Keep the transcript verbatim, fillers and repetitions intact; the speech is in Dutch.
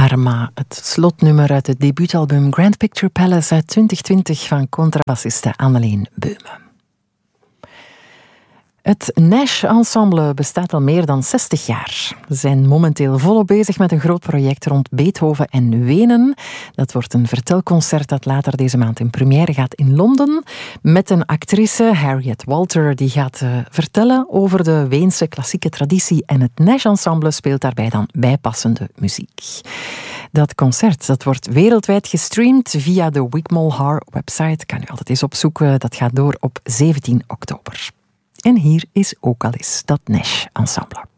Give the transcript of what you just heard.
Arma, het slotnummer uit het debuutalbum Grand Picture Palace uit twintig twintig van contrabassiste Anneleen Beume. Het Nash Ensemble bestaat al meer dan zestig jaar. Ze zijn momenteel volop bezig met een groot project rond Beethoven en Wenen. Dat wordt een vertelconcert dat later deze maand in première gaat in Londen. Met een actrice, Harriet Walter, die gaat uh, vertellen over de Weense klassieke traditie. En het Nash Ensemble speelt daarbij dan bijpassende muziek. Dat concert dat wordt wereldwijd gestreamd via de Wigmore Hall website. Kan u altijd eens opzoeken. Dat gaat door op zeventien oktober. En hier is ook al eens dat Nash Ensemble.